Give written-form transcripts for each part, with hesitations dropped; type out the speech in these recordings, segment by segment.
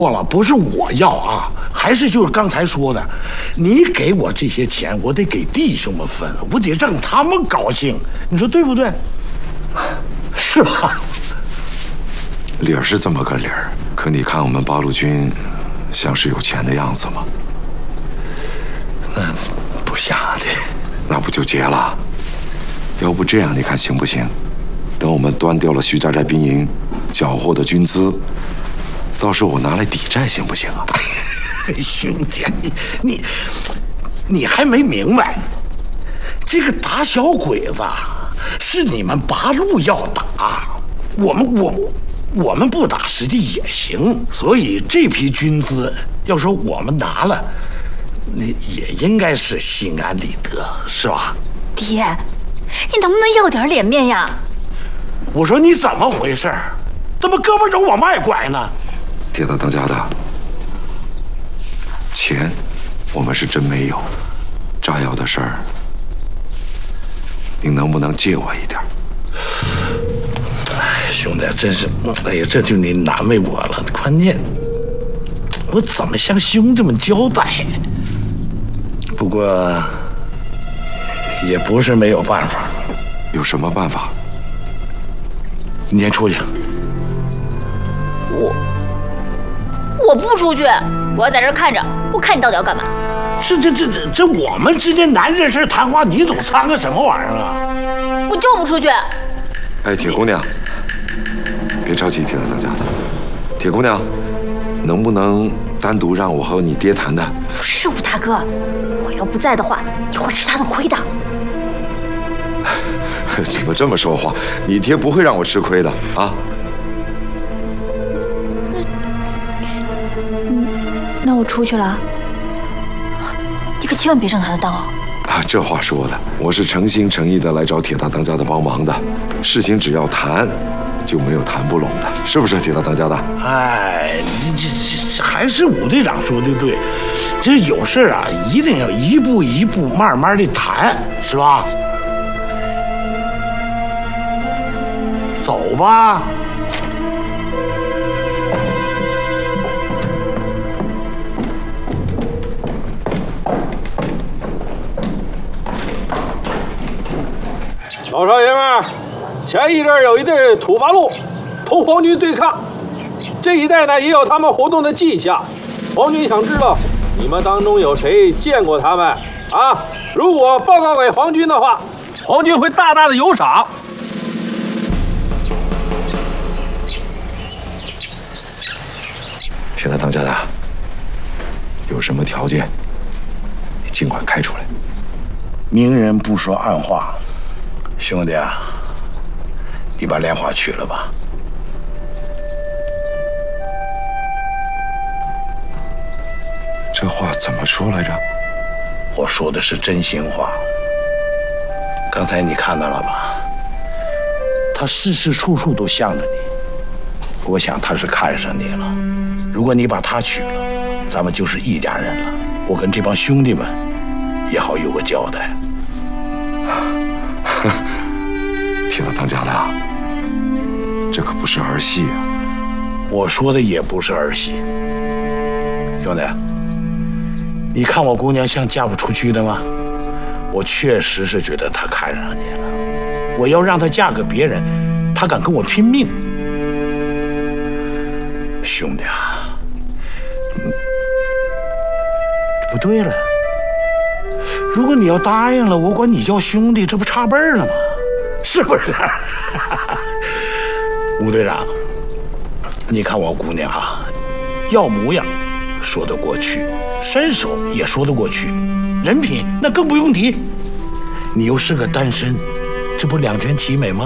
过了，不是我要啊，还是就是刚才说的，你给我这些钱，我得给弟兄们分，我得让他们高兴，你说对不对？是吧？ 理儿是这么个理儿，可你看我们八路军像是有钱的样子吗？ 不像的。 那不就结了？要不这样，你看行不行？等我们端掉了徐家寨兵营缴获的军资，到时候我拿来抵债，行不行啊？ 兄弟，你还没明白，这个打小鬼子是你们八路要打，我们不打，实际也行。所以这批军资，要说我们拿了，你也应该是心安理得，是吧？ 爹，你能不能要点脸面呀？ 我说你怎么回事？怎么胳膊肘往外拐呢？ 铁大当家的，钱我们是真没有，炸药的事儿，你能不能借我一点？ 哎，兄弟，真是，哎呀，这就你难为我了。关键我怎么向兄弟们交代？不过也不是没有办法。 有什么办法？ 你先出去。 我不出去，我要在这儿看着。我看你到底要干嘛？ 这我们之间男人事谈话，你总掺个什么玩意儿啊？ 我就不出去。 哎，铁姑娘，别着急，铁大当家的。铁姑娘，能不能单独让我和你爹谈谈？ 不是武大哥，我要不在的话，你会吃他的亏的。 怎么这么说话？你爹不会让我吃亏的啊！ 那我出去了，你可千万别上他的当啊！ 啊，这话说的，我是诚心诚意的来找铁大当家的帮忙的。事情只要谈，就没有谈不拢的，是不是铁大当家的？ 哎，你这还是武队长说的对，这有事啊，一定要一步一步慢慢的谈，是吧？走吧。 老少爷们，前一阵有一队土八路同皇军对抗，这一带呢也有他们活动的迹象。皇军想知道你们当中有谁见过他们啊？如果报告给皇军的话，皇军会大大的有赏。 铁大当家的，有什么条件，你尽管开出来。 明人不说暗话，兄弟啊，你把莲花去了吧。 这话怎么说来着？ 我说的是真心话。刚才你看到了吧？他事事处处都向着你，我想他是看上你了。如果你把他娶了，咱们就是一家人了。我跟这帮兄弟们也好有个交代。 铁大当家的，这可不是儿戏啊！ 我说的也不是儿戏，兄弟，你看我姑娘像嫁不出去的吗？我确实是觉得她看上你了，我要让她嫁给别人，她敢跟我拼命。兄弟啊，不对了，如果你要答应了，我管你叫兄弟，这不差辈儿了吗？是不是？吴队长，你看我姑娘啊，要模样说得过去，身手也说得过去，人品那更不用提。你又是个单身，这不两全其美吗？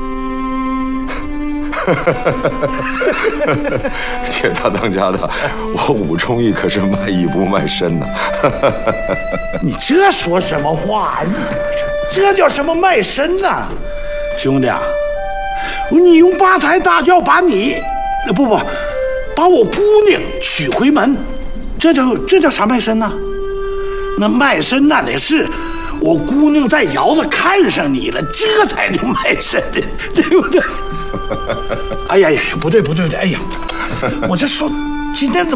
铁大当家的，我武忠义可是卖艺不卖身呢。 你这说什么话？这叫什么卖身呢？兄弟啊，你用八抬大轿把你，把我姑娘娶回门，这叫啥卖身呢？那卖身那得是我姑娘在窑子看上你了，这才叫卖身的，对不对？哎呀，不对，哎呀，我这说今天怎么